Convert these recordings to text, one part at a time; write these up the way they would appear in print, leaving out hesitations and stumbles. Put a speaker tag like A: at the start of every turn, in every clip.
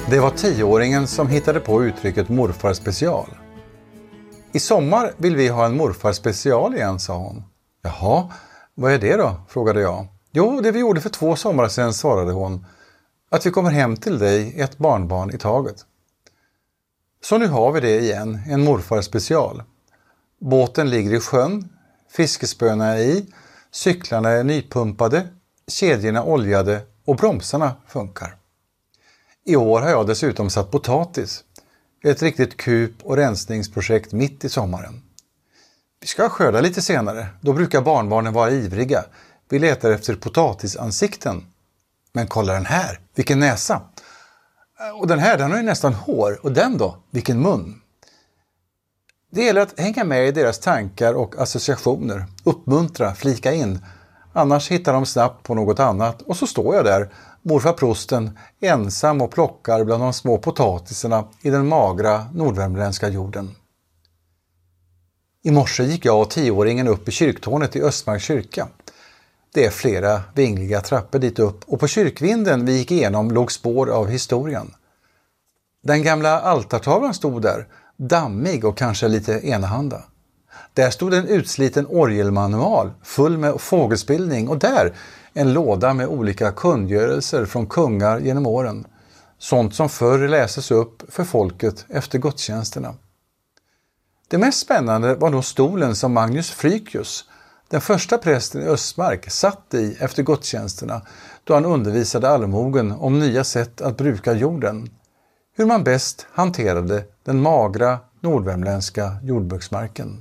A: Det var 10-åringen som hittade på uttrycket morfar special. I sommar vill vi ha en morfar special igen, sa hon. Jaha, vad är det då? Frågade jag. Jo, det vi gjorde för 2 somrar sedan, svarade hon. Att vi kommer hem till dig, ett barnbarn i taget. Så nu har vi det igen, en morfar special. Båten ligger i sjön, fiskespöna är i, cyklarna är nypumpade, kedjorna oljade och bromsarna funkar. I år har jag dessutom satt potatis. Ett riktigt kup- och rensningsprojekt mitt i sommaren. Vi ska skörda lite senare, då brukar barnbarnen vara ivriga. Vi letar efter potatisansikten. Men kolla den här, vilken näsa! Och den här, den har ju nästan hår. Och den då, vilken mun! Det gäller att hänga med i deras tankar och associationer. Uppmuntra, flika in. Annars hittar de snabbt på något annat. Och så står jag där, morfar prosten, ensam och plockar bland de små potatisarna i den magra nordvärmländska jorden. I morse gick jag och 10-åringen upp i kyrktornet i Östmarks kyrka. Det är flera vingliga trappor dit upp och på kyrkvinden vi gick igenom låg spår av historien. Den gamla altartavlan stod där, dammig och kanske lite enahanda. Där stod en utsliten orgelmanual full med fågelspillning och där en låda med olika kungörelser från kungar genom åren. Sånt som förr läses upp för folket efter gudstjänsterna. Det mest spännande var nog stolen som Magnus Frykius, den första prästen i Östmark, satt i efter gudstjänsterna då han undervisade allmogen om nya sätt att bruka jorden. Hur man bäst hanterade den magra nordvärmländska jordbruksmarken.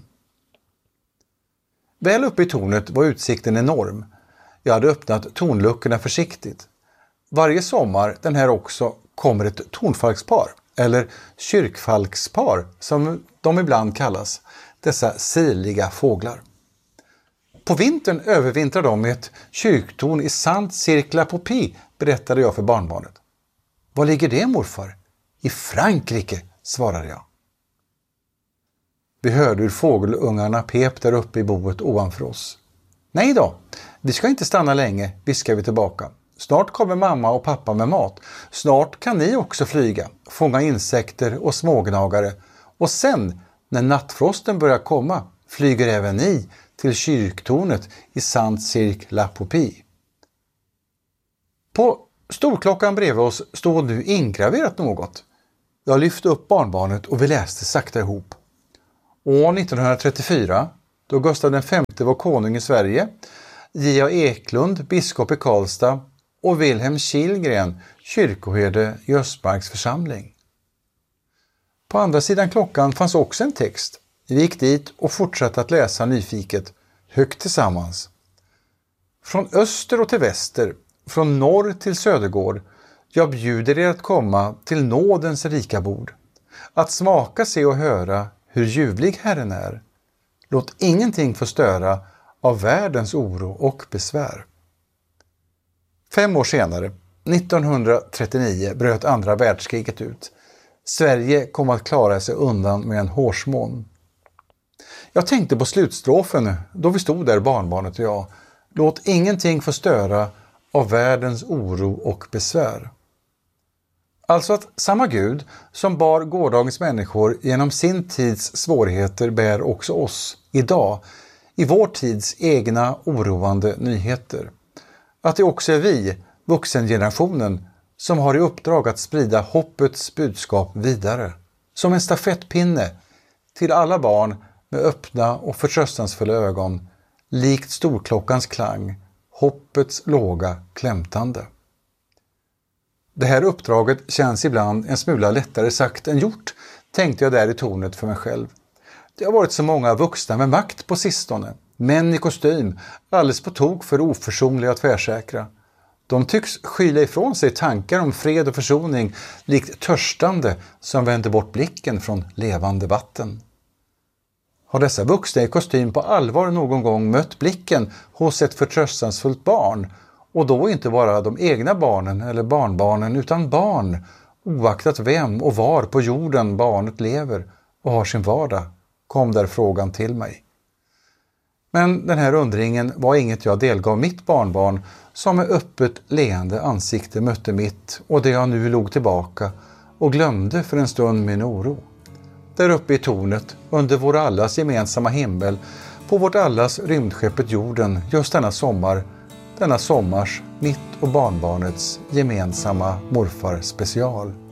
A: Väl uppe i tornet var utsikten enorm. Jag hade öppnat tornluckorna försiktigt. Varje sommar, den här också, kommer ett tornfalkspar, eller kyrkfalkspar som de ibland kallas, dessa sirliga fåglar. På vintern övervintrar de i ett kyrktorn i Saint-Cirque-la-Popie, berättade jag för barnbarnet. Var ligger det, morfar? I Frankrike, svarade jag. Vi hörde hur fågelungarna pep där uppe i boet ovanför oss. Nej då, vi ska inte stanna länge, viskar vi tillbaka. Snart kommer mamma och pappa med mat. Snart kan ni också flyga, fånga insekter och smågnagare. Och sen, när nattfrosten börjar komma, flyger även ni till kyrktornet i Saint-Cirque-la-Popie. På storklockan bredvid oss stod nu ingraverat något. Jag lyfte upp barnbarnet och vi läste sakta ihop. År 1934, då Gustav V var konung i Sverige, J.A. Eklund, biskop i Karlstad och Wilhelm Kihlgren, kyrkoherde i Östmarks församling. På andra sidan klockan fanns också en text. Vi gick dit och fortsatte att läsa nyfiket, högt tillsammans. Från öster och till väster, från norr till södergård, jag bjuder er att komma till nådens rika bord. Att smaka, se och höra hur ljuvlig Herren är. Låt ingenting få störa av världens oro och besvär. 5 år senare, 1939, bröt andra världskriget ut. Sverige kom att klara sig undan med en hårsmån. Jag tänkte på slutstrofen då vi stod där, barnbarnet och jag. Låt ingenting få störa av världens oro och besvär. Alltså att samma Gud som bar gårdagens människor genom sin tids svårigheter bär också oss idag i vår tids egna oroande nyheter. Att det också är vi, vuxengenerationen, som har i uppdrag att sprida hoppets budskap vidare. Som en stafettpinne till alla barn med öppna och förtröstansfulla ögon, likt storklockans klang, hoppets låga klämtande. Det här uppdraget känns ibland en smula lättare sagt än gjort, tänkte jag där i tornet för mig själv. Det har varit så många vuxna med makt på sistone. Män i kostym, alldeles på tok för oförsonliga och tvärsäkra. De tycks skyla ifrån sig tankar om fred och försoning, likt törstande som vänder bort blicken från levande vatten. Har dessa vuxna i kostym på allvar någon gång mött blicken hos ett förtröstansfullt barn? Och då inte bara de egna barnen eller barnbarnen utan barn, oaktat vem och var på jorden barnet lever och har sin vardag, kom där frågan till mig. Men den här undringen var inget jag delgav mitt barnbarn som med öppet leende ansikte mötte mitt och det jag nu log tillbaka och glömde för en stund min oro. Där uppe i tornet, under vår allas gemensamma himmel, på vårt allas rymdskeppet jorden, just denna sommars, mitt och barnbarnets gemensamma morfar special.